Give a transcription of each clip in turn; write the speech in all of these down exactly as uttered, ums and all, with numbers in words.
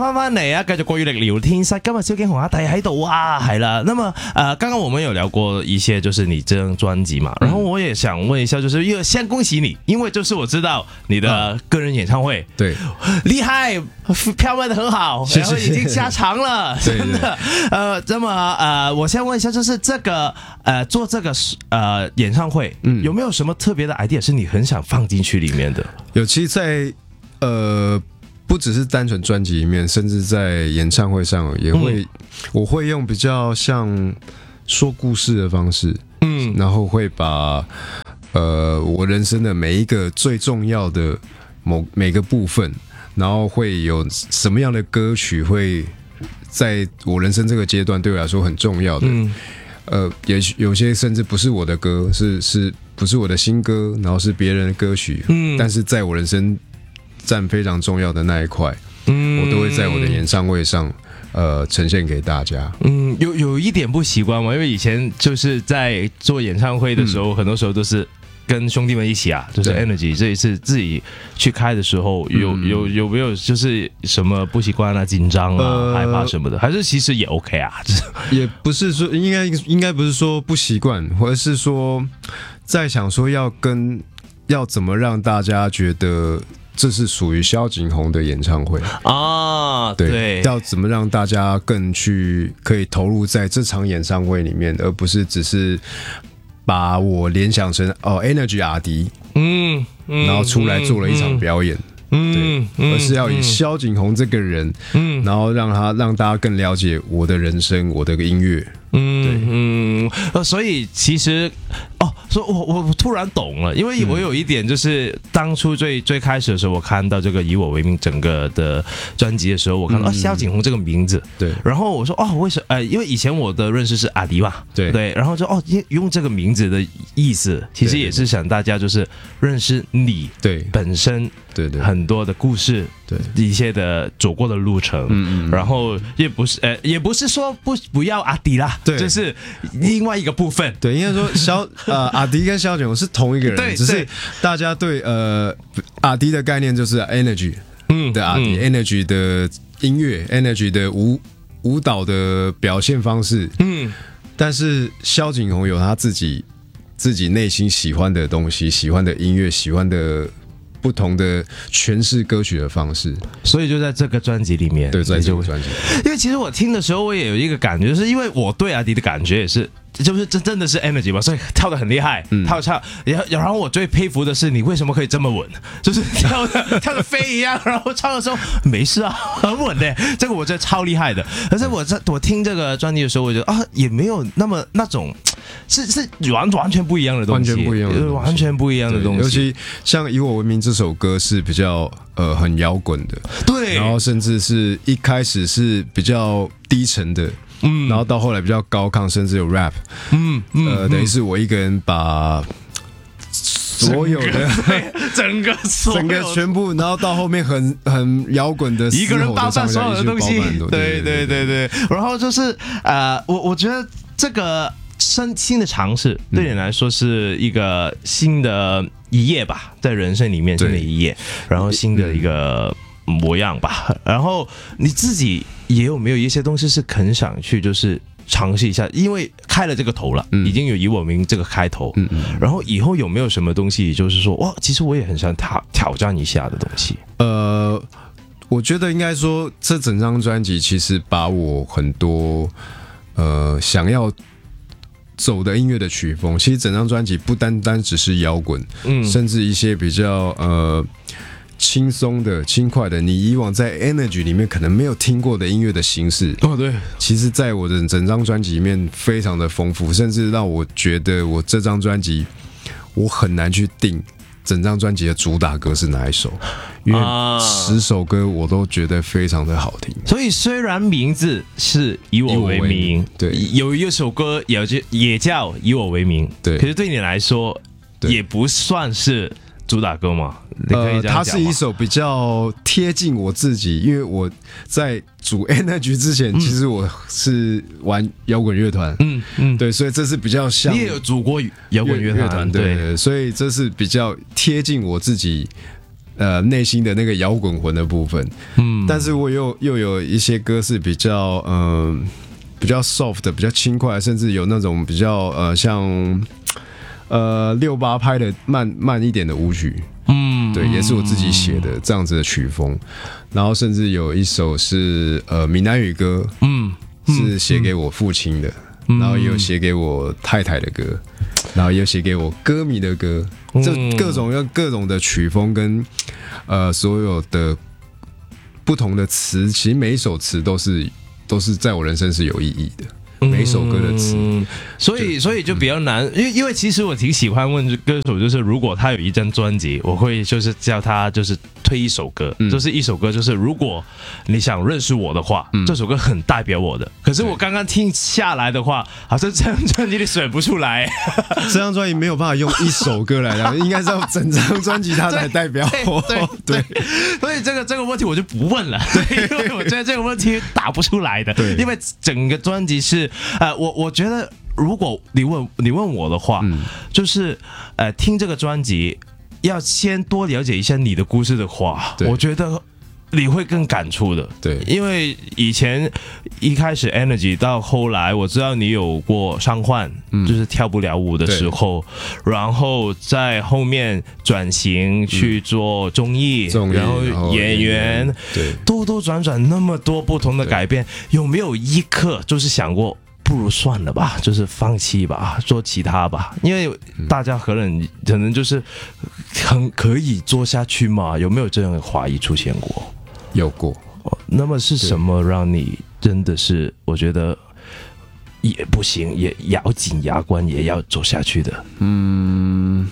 翻翻嚟啊，繼續國語力聊天室。今日蕭敬鴻阿弟喺度啊，係啦。那麼呃，剛剛我們有聊過一些，就是你這張專輯嘛。然後我也想問一下，就是因為先恭喜你，因為就是我知道你的個人演唱會，啊、 對， 厲害，票賣得很好，然後已經加長了，真的。對對呃，這麼呃，我先問一下，就是這個呃，做這個呃演唱會，嗯，有沒有什麼特別的 idea 是你很想放進去裏面的？ 有，其實在呃。不只是單純專輯裡面，甚至在演唱會上也會，嗯、我會用比較像說故事的方式，嗯，然後會把呃我人生的每一個最重要的某每個部分，然後會有什麼樣的歌曲會在我人生這個階段對我來說很重要的，嗯、呃，也有些甚至不是我的歌，是是不是我的新歌，然後是別人的歌曲，嗯，但是在我人生佔非常重要的那一塊，嗯，我都會在我的演唱會上，呃，呈現給大家。嗯， 有有一點不習慣嘛，因為以前就是在做演唱會的時候，嗯、很多時候都是跟兄弟們一起啊，就是 Energy 這一次自己去開的時候，有有有沒有就是什麼不習慣啊、緊張啊、呃、害怕什麼的？還是其實也 OK 啊？ 也不是說應該應該不是說不習慣，或者是說在想說要跟要怎麼讓大家覺得。這是屬於蕭景鴻的演唱會啊，對，對，要怎麼讓大家更去可以投入在這場演唱會裡面，而不是只是把我聯想成哦 Energy 阿迪，嗯，嗯，然後出來做了一場表演，嗯，對，嗯、而是要以蕭景鴻這個人，嗯，然後讓他讓大家更了解我的人生，我的音樂。嗯嗯，所以其實哦，所以我我突然懂了，因為我有一點就是當初最最開始的時候，我看到這個以我為名整個的專輯的時候，我看到、嗯、哦蕭景鴻這個名字， 對， 然後我說哦為什麼？呃，因為以前我的認識是阿迪嘛， 對對，然後就哦用這個名字的意思，其實也是想大家就是認識你對本身對對很多的故事對一些的走過的路程，嗯嗯，然後也不是呃也不是說不不要阿迪啦。對，就是另外一個部分。 對，應該說蕭呃阿迪跟蕭景鴻是同一個人，對，只是大家對呃阿迪的概念就是 Energy， 嗯的阿迪、嗯、，Energy 的音樂 ，Energy 的舞舞蹈的表現方式，嗯，但是蕭景鴻有他自己自己內心喜歡的東西，喜歡的音樂，喜歡的。不同的詮釋歌曲的方式， 所以就在這個專輯裡面， 對，在這個專輯， 因為其實我聽的時候，我也有一個感覺，就是因為我對阿迪的感覺也是，就是真真的是 Energy 嘛，所以跳得很厲害，嗯、跳跳，然後然後我最佩服的是你為什麼可以這麼穩，就是跳的跳的飛一樣，然後唱的時候沒事啊，很穩的，這個我覺得超厲害的。可是我在我聽這個專輯的時候，我覺得啊，也沒有那麼那種。是是完完全不一樣的東西， 完全不一樣的東西， 完全不一樣的東西。 尤其像《以我為名》這首歌是比較呃很搖滾的， 對， 然後甚至是一開始是比較低沉的，嗯，然後到後來比較高亢，甚至有 rap， 嗯，嗯呃，等於是我一個人把所有的整個整個全部，然後到後面很很搖滾的， 一個人包辦所有的東西，對對對對，然後就是呃，我我覺得這個。新新的嘗試對你來說是一個新的一頁吧，在人生裡面新的一頁，然後新的一個模樣吧。然後你自己也有沒有一些東西是很想去就是嘗試一下？因為開了這個頭了，已經有以我名這個開頭，然後以後有沒有什麼東西就是說哇，其實我也很想挑挑戰一下的東西？ 呃，我覺得應該說這整張專輯其實把我很多呃想要走的音樂的曲風，其實整張專輯不單單只是搖滾，嗯，甚至一些比較呃輕鬆的、輕快的，你以往在 Energy 裡面可能沒有聽過的音樂的形式， 哦，對， 其實在我的整張專輯裡面非常的豐富，甚至讓我覺得我這張專輯我很難去定整張專輯的主打歌是哪一首，因為十首歌我都覺得非常的好聽。 所以雖然名字是以我為名，對，有一首歌也就也叫以我為名，對，可是對你來說也不算是主打歌嘛？ 呃，它是一首比較貼近我自己，因為我在組 Energy 之前，嗯、其實我是玩搖滾樂團，嗯嗯，對，所以這是比較像。 你也有組過搖滾樂團，對， 對，所以這是比較貼近我自己呃内心的那个摇滚魂的部分，嗯，但是我又又有一些歌是比较嗯、呃、比较 soft 比较轻快，甚至有那种比较呃像呃六八拍的慢慢一点的舞曲，嗯，对，也是我自己写的这样子的曲风，然后甚至有一首是呃闽南语歌，嗯，是写给我父亲的。然后也有写给我太太的歌，然后也有写给我歌迷的歌，这各种要各种的曲风跟呃所有的不同的词，其实每一首词都是都是在我人生是有意义的。每一首歌的词， 嗯、所以所以就比较难，因为因为其实我挺喜欢问歌手，就是如果他有一张专辑，我会就是叫他就是推一首歌，嗯、就是一首歌，就是如果你想认识我的话，嗯、这首歌很代表我的。可是我刚刚听下来的话，好像这张专辑里选不出来， 这张专辑没有办法用一首歌来讲，应该是要整张专辑它才代表我。 对 对, 对, 对，所以这个这个问题我就不问了，对，因为我觉得这个问题答不出来的，对，因为整个专辑是。呃，我我觉得，如果你问你问我的话，嗯、就是呃，听这个专辑要先多了解一下你的故事的话，我觉得你会更感触的。 对， 因为以前一开始 Energy 到后来，我知道你有过伤患，嗯、就是跳不了舞的时候，然后在后面转型去做综艺， 嗯、 然后演员， 对， 兜兜转转那么多不同的改变，有没有一刻就是想过？不如算了吧，就是放弃吧，做其他吧，因为大家可能可能就是很可以做下去嘛，有没有这样的怀疑出现过？ 有过。 那么是什么让你真的是我觉得也不行，也咬紧牙关也要走下去的？ 嗯，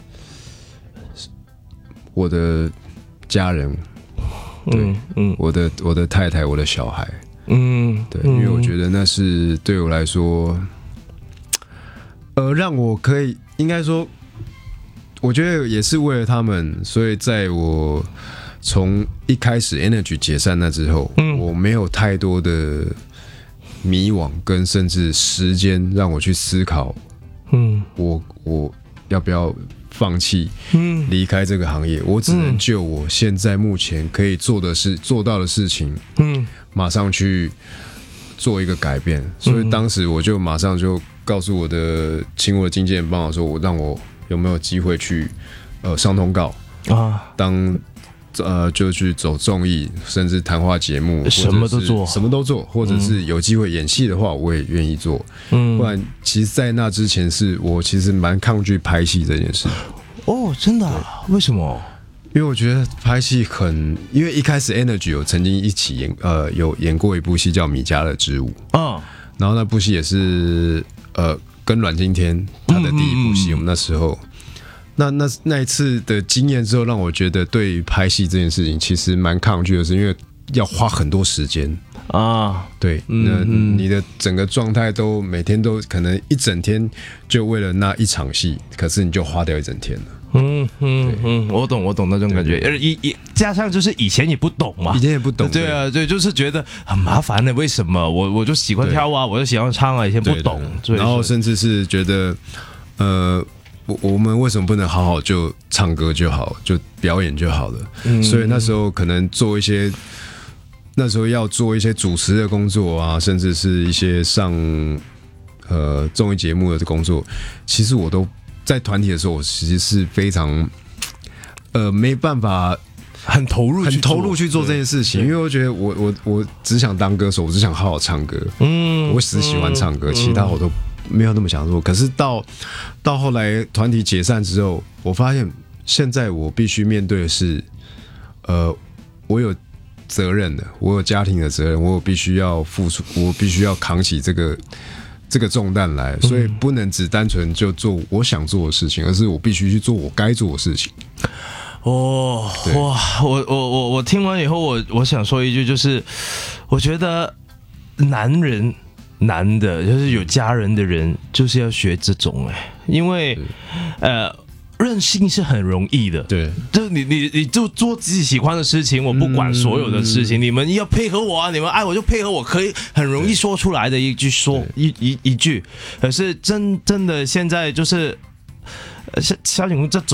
我的家人，对，嗯嗯，我的我的太太，我的小孩。嗯，对，因为我觉得那是对我来说，呃，让我可以应该说，我觉得也是为了他们，所以在我从一开始 Energy 解散那之后，嗯、我没有太多的迷惘跟甚至时间让我去思考，嗯，我我要不要放弃，嗯，离开这个行业，我只能就我现在目前可以做的事、做到的事情，嗯。马上去做一个改变，所以当时我就马上就告诉我的请我的经纪人帮我说，我让我有没有机会去呃上通告啊，当呃就去走综艺，甚至谈话节目， 什么都做， 什么都做，或者是有机会演戏的话，我也愿意做。嗯，不然其实，在那之前是我其实蛮抗拒拍戏这件事。哦， 真的、啊？为什么？ 因为我觉得拍戏很，因为一开始 Energy 有曾经一起演，呃，有演过一部戏叫《米迦的之舞》，嗯，然后那部戏也是呃跟阮经天他的第一部戏，我们那时候，那那那一次的经验之后，让我觉得对于拍戏这件事情其实蛮抗拒的，是因为要花很多时间啊，对，那你的整个状态都每天都可能一整天就为了那一场戏，可是你就花掉一整天了。 嗯嗯嗯，我懂我懂那种感觉，而一一加上就是以前也不懂嘛， 以前也不懂， 对啊对，就是觉得很麻烦的，为什么我我就喜欢跳啊，我就喜欢唱啊，以前不懂， 然后甚至是觉得，呃，我我们为什么不能好好就唱歌就好，就表演就好了？嗯、所以那时候可能做一些，那时候要做一些主持的工作啊，甚至是一些上呃综艺节目的工作，其实我都。在团体的时候，我其实是非常，呃，没办法很投入、 很投入去做这件事情，因为我觉得我我我只想当歌手，我只想好好唱歌，嗯，我只喜欢唱歌，嗯、其他我都没有那么想做。可是到到后来团体解散之后，我发现现在我必须面对的是，呃，我有责任的，我有家庭的责任，我必须要付出，我必须要扛起这个。这个重担来，所以不能只单纯就做我想做的事情，而是我必须去做我该做的事情。 哦，哇！我我我我听完以后，我我想说一句，就是我觉得男人男的，就是有家人的人，就是要学这种哎、欸，因为呃。任性是很容易的， 对， 就你你你就做自己喜欢的事情，我不管所有的事情，嗯、你们要配合我啊，你们爱我就配合我，可以很容易说出来的一句说一一一句，可是真真的现在就是像萧景坤这种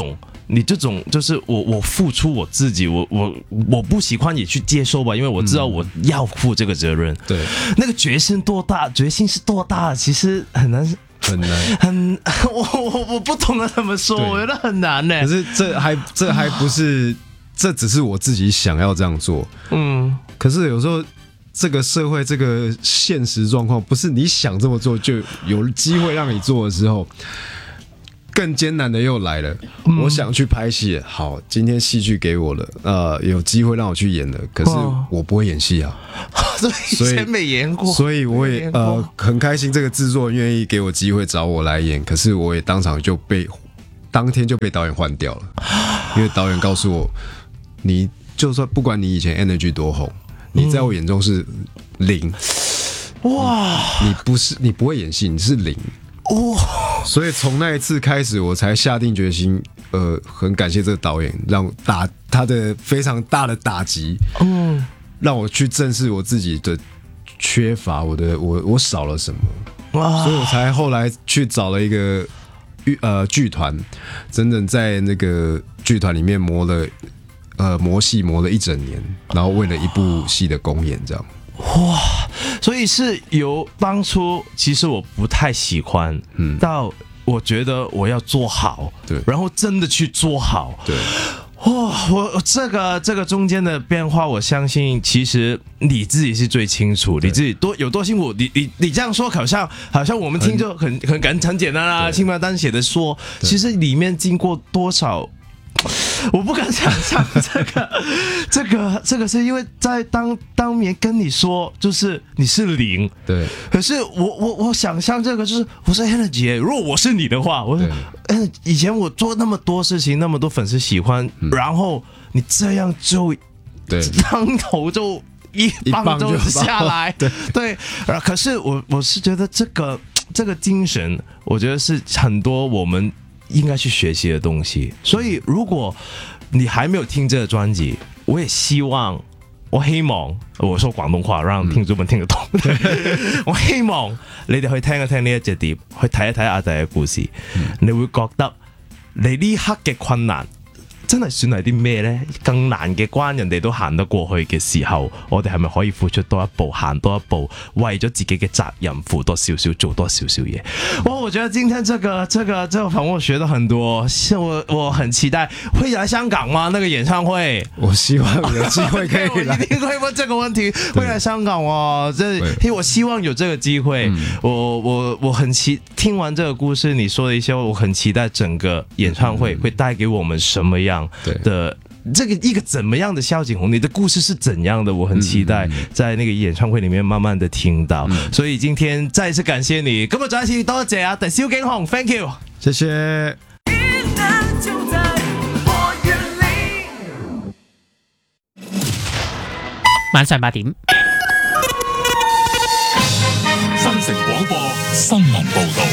你这种就是我我付出我自己，我我我不喜欢也去接受吧，因为我知道我要负这个责任。 对， 那个决心多大，决心是多大，其实很难。 很难， 很我我我不懂得怎么说，我觉得很难呢。 可是这还这还不是，这只是我自己想要这样做。嗯，可是有时候这个社会这个现实状况，不是你想这么做就有机会让你做的时候。更艰难的又来了，嗯、我想去拍戏，好，今天戏剧给我了，呃，有机会让我去演了，可是我不会演戏啊， 所以以前没演过， 所以我也呃很开心，这个制作人愿意给我机会找我来演，可是我也当场就被当天就被导演换掉了，因为导演告诉我，你就算不管你以前 energy 多红，你在我眼中是零，哇，你不是你不会演戏，你是零。哇！所以从那一次开始，我才下定决心，呃，很感谢这个导演，让打他的非常大的打击，嗯，让我去正视我自己的缺乏，我的我我少了什么，哇！所以我才后来去找了一个呃剧团，整整在那个剧团里面磨了呃磨戏磨了一整年，然后为了一部戏的公演这样。 哇，所以是由当初其实我不太喜欢，嗯，到我觉得我要做好， 对， 然后真的去做好， 对， 哇，我这个这个中间的变化，我相信其实你自己是最清楚，你自己多有多辛苦，你你你这样说好像好像我们听就很很很很简单啦，轻描淡写的说，其实里面经过多少。我不敢想象这个，这个，这个是因为在当当面跟你说，就是你是零， 对。 可是我我我想象这个就是我是 energy， 如果我是你的话，我说，哎，以前我做那么多事情，那么多粉丝喜欢，嗯、然后你这样就， 对， 当头就一棒就下来， 对对。可是我我是觉得这个这个精神，我觉得是很多我们。应该去学习的东西，所以如果你还没有聽這個專輯，我也希望，我希望我說廣東話，讓聽眾們聽得懂。嗯、我希望你哋去聽一聽呢一隻碟，去睇一睇阿弟嘅故事，嗯、你會覺得你呢刻嘅困難真係算係啲咩呢？更難嘅關人哋都行得過去嘅時候，我哋係咪可以付出多一步，行多一步，為咗自己嘅責任付多少少，做多少少嘢？哇！我覺得今天這個、這個、這個訪問我學到很多，我我很期待會來香港嗎？那個演唱會， 我希望有機會可以來。 我一定會問這個問題，會來香港哦。這因為我希望有這個機會，嗯、我我我很期聽完這個故事你說的一些，我很期待整個演唱會會帶給我們什麼樣。 對的這個一個怎麼樣的蕭景宏，你的故事是怎樣的？我很期待在那個演唱會裡面慢慢的聽到。嗯、所以今天再次感謝你，今日再一次多謝啊，蕭景宏 ，thank you， 謝謝。 晚上八點， 新城廣播新聞報道。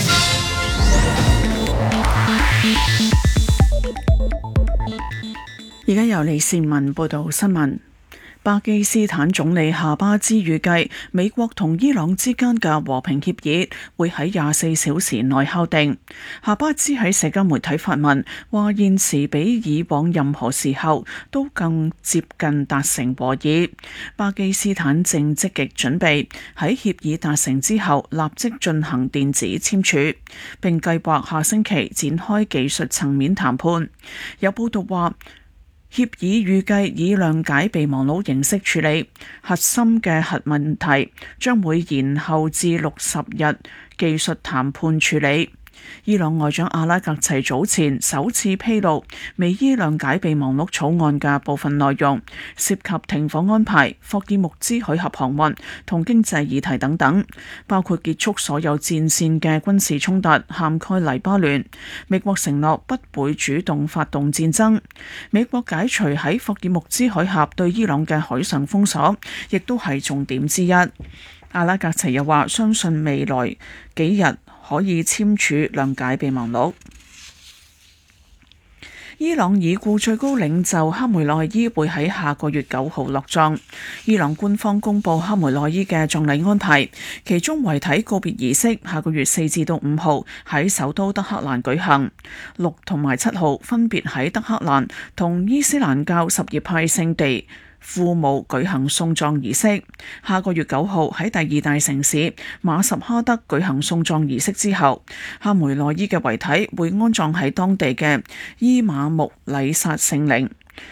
而家由李善文報道新聞。巴基斯坦總理夏巴茲預計美國同伊朗之間嘅和平協議會喺廿四小時內敲定。夏巴茲喺社交媒體發文話，現時比以往任何時候都更接近達成和議。巴基斯坦正積極準備喺協議達成之後立即進行電子簽署，並計劃下星期展開技術層面談判。有報道話，協議預計以諒解備忘錄形式處理，核心嘅核問題將會延後至六十日技術談判處理。伊朗外長阿拉格齊早前首次披露美伊諒解備忘錄草案嘅部分內容，涉及停火安排、霍爾木茲海峽航運同經濟議題等等，包括結束所有戰線嘅軍事衝突，涵蓋黎巴嫩。美國承諾不會主動發動戰爭。美國解除喺霍爾木茲海峽對伊朗嘅海上封鎖，亦都係重點之一。阿拉格齊又話，相信未來幾日可以簽署諒解備忘錄。 伊朗已故最高領袖哈梅內伊會喺下個月九號落葬。伊朗官方公布哈梅內伊嘅葬禮安排，其中遺體告別儀式下個月四至到五號喺首都德黑蘭舉行，六同埋七號分別喺德黑蘭同伊斯蘭教什葉派聖地庫姆舉行送葬儀式。下個月九號喺第二大城市馬什哈德舉行送葬儀式之後，哈梅內伊嘅遺體會安葬喺當地嘅伊馬木禮薩聖陵。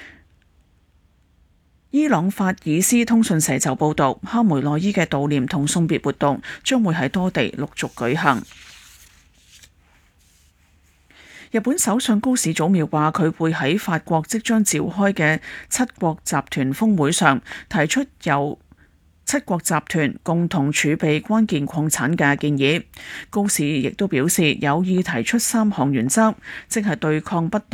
伊朗法爾斯通訊社就報道，哈梅內伊嘅悼念同送別活動將會喺多地陸續舉行。日本首相高市早苗話，佢會喺法國即將召開嘅七國集團峰會上提出由七國集團共同儲備關鍵礦產嘅建議。高市亦都表示有意提出三項原則，即係對抗不